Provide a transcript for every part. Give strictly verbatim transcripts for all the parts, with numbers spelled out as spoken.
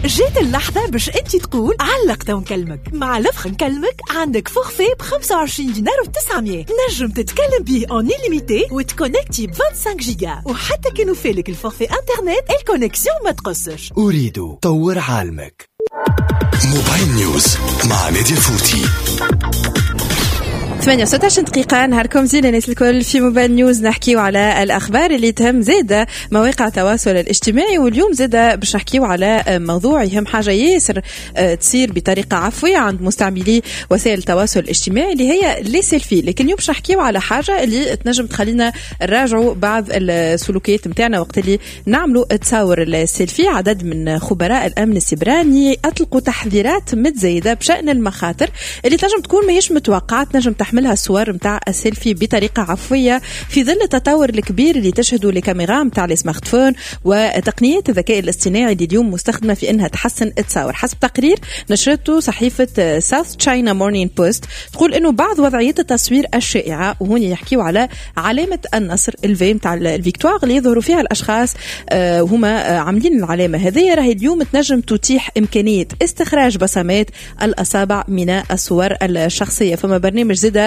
جيت اللحظة باش انتي تقول علقت ونكلمك. مع لفخ نكلمك عندك فورفي ب خمسة وعشرين دينار وتسعمية، نجم تتكلم بيه اون إليميتي وتكونكتي ب خمسة وعشرين جيجا، وحتى كي نوفيلك الفورفي انترنت الكونكسيون ما تقصش. أريد طور عالمك. موبايل نيوز مع نادي الفوتي. ثمانية وستة عشر دقيقة. نهاركم زين الناس الكل. في موبايل نيوز نحكيو على الأخبار اللي تهم زادة مواقع التواصل الاجتماعي، واليوم زادة باش نحكيو على موضوع يهم حاجة ياسر تصير بطريقة عفوية عند مستعملي وسائل التواصل الاجتماعي اللي هي لي سيلفي. لكن اليوم باش نحكيو على حاجة اللي تنجم تخلينا نراجعوا بعض السلوكيات متاعنا وقت اللي نعملوا تصور السيلفي. عدد من خبراء الأمن السيبراني أطلقوا تحذيرات متزايدة بشأن المخاطر اللي تنجم تكون ماهيش متوقعة تنجم تحملها الصور متاع السيلفي بطريقة عفوية في ظل التطور الكبير اللي تشهدوا الكاميرا متاع السمارت فون وتقنيات الذكاء الاصطناعي اللي اليوم مستخدمة في انها تحسن التصور. حسب تقرير نشرته صحيفة ساوث تشاينا مورنينج بوست تقول انه بعض وضعيات التصوير الشائعة، وهون يحكيوا على علامة النصر الفي متاع الفيكتوار اللي يظهروا فيها الاشخاص وهما عاملين العلامة هذه، راهي اليوم تنجم تتيح امكانية استخراج بصمات الاصابع من الصور الشخصية. فما برنامج زاد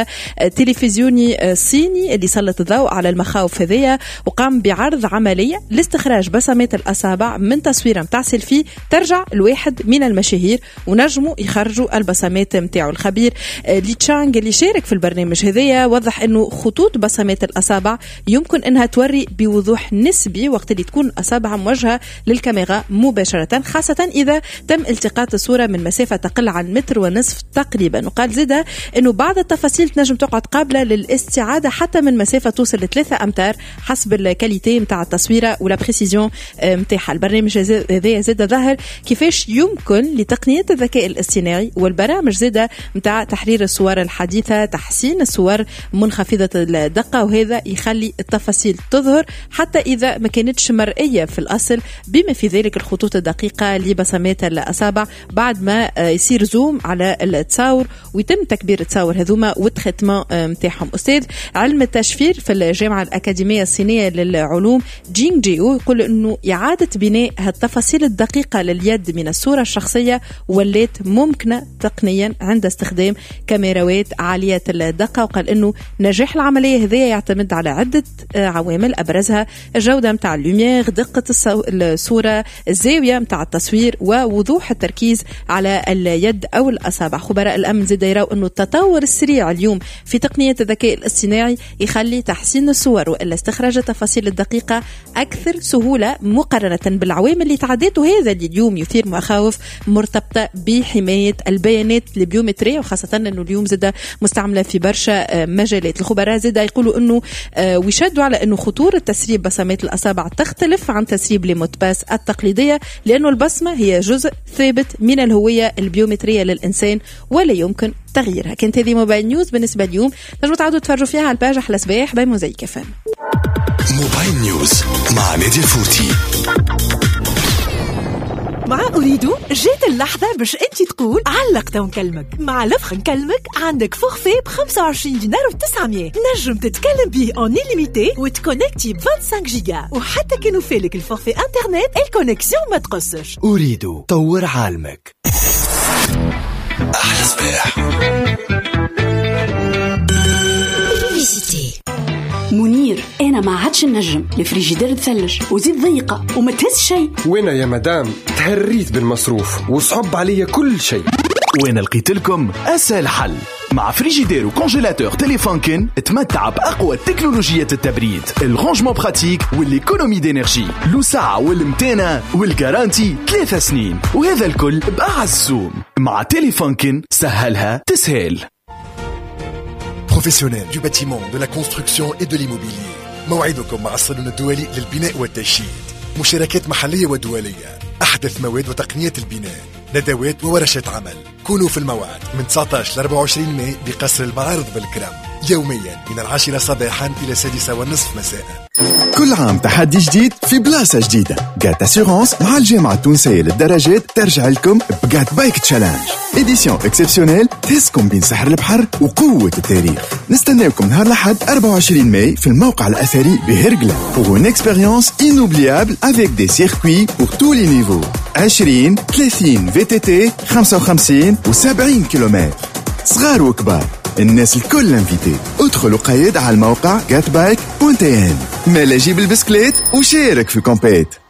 تلفزيوني صيني اللي سلط الضوء على المخاوف هذية وقام بعرض عملية لاستخراج بصمات الأصابع من تصوير متاع سيلفي ترجع لواحد من المشاهير ونجموا يخرجوا البصمات متاعه. الخبير لي تشانغ اللي شارك في البرنامج هذية وضح انه خطوط بصمات الأصابع يمكن انها توري بوضوح نسبي وقت اللي تكون الأصابع موجهة للكاميرا مباشرة، خاصة إذا تم التقاط الصورة من مسافة تقل عن متر ونصف تقريبا. وقال زيدا انه بعض التفاصيل تنجم تقعد قابلة للاستعادة حتى من مسافة توصل لثلاثة أمتار حسب الكاليتي متاع التصويرة ولا بريسيزيون متاعها. البرنامج هذا زاد ظهر كيفاش يمكن لتقنيات الذكاء الاصطناعي والبرامج زادة متاع تحرير الصور الحديثة تحسين الصور منخفضة الدقة، وهذا يخلي التفاصيل تظهر حتى إذا ما كانتش مرئية في الأصل، بما في ذلك الخطوط الدقيقة لبصمات الأصابع بعد ما يصير زوم على التصاور ويتم تكبير التصاور هذوما والتريتمون متاعهم. أستاذ علم التشفير في الجامعة الأكاديمية الصينية للعلوم جينغ جيو يقول إنه إعادة بناء التفاصيل الدقيقة لليد من الصورة الشخصية ولات ممكنة تقنيا عند استخدام كاميرات عالية الدقة. وقال إنه نجاح العملية هذه يعتمد على عدة عوامل أبرزها الجودة متاع اللومير، دقة الصورة، الزاوية متاع التصوير ووضوح التركيز على اليد أو الأصابع. خبراء الأمن زاد يروا إنه التطور السريع اليوم في تقنية الذكاء الاصطناعي يخلي تحسين الصور وإلا استخراج التفاصيل الدقيقة أكثر سهولة مقارنة بالعوامل اللي تعديته. هذا اللي اليوم يثير مخاوف مرتبطة بحماية البيانات البيومترية، وخاصة أنه اليوم زاد مستعملة في برشا مجالات. الخبراء زاد يقولوا أنه ويشدوا على أنه خطورة تسريب بصمات الأصابع تختلف عن تسريب لموتباس التقليدية، لأنه البصمة هي جزء ثابت من الهوية البيومترية للإنسان ولا يمكن تغييرها. كانت هذه موبايل نيوز بالنسبة اليوم، تنجموا تعودوا تفرجوا فيها على الباج أحلى صباح باي موزايك فام. موبايل نيوز مع نادي الفوتي. مع أريدو جيت اللحظة باش انتي تقول علقت ونكلمك. مع لفخ نكلمك عندك فورفي ب خمسة وعشرين دينار وتسعمية، نجم تتكلم بيه اون إليميتي وتكونكتي ب خمسة وعشرين جيجا، وحتى كي نوفيلك الفورفي انترنت الكونكسيون ما تقصش. أريد طور عالمك. أحلى صباح. منير انا ما عادش النجم، الفريجيدير تثلج وزيد ضيقه وما تهز شيء. وين يا مدام تهريت بالمصروف وصعب عليا كل شيء. وين لقيت لكم اسهل حل مع فريجيدير وكونجيلاتور تيليفونكن. تمتع باقوى تكنولوجيا التبريد، الرانجمون براتيك والايكونومي دينيرجي، لوسعه والمتانه والجارانتي ثلاثة سنين، وهذا الكل باعز سوم. مع تيليفونكن سهلها تسهل. Professionnels du bâtiment, de la construction et de l'immobilier. موعدكم مع الصالون الدولي للبناء والتشييد. مشاركات محلية ودولية، أحدث مواد وتقنيات البناء، ندوات وورشات عمل. كونوا في الموعد من تسعة عشر ل أربعة وعشرين ماي بقصر المعارض بالكرم، يوميا من العاشرة صباحا إلى السادسة والنصف مساء. كل عام تحدي جديد في بلاصة جديدة. جات أسيغونس مع الجامعة التونسية للدراجات ترجع لكم بجات بايك تشالنج، إديسيون إكسبسيونيل تهزكم بين سحر البحر وقوة التاريخ. نستناوكم نهار الأحد أربعة وعشرين ماي في الموقع الأثري بهرقلة pour une expérience inoubliable avec des circuits pour tous les niveaux. عشرين ثلاثين في تي تي خمسة وخمسين و70 كيلومتر. صغار وكبار الناس الكل انفيتي. ادخلوا قيد على الموقع جات بايك بوان تي ان. مالا جيب البسكليت وشارك في كومبيت.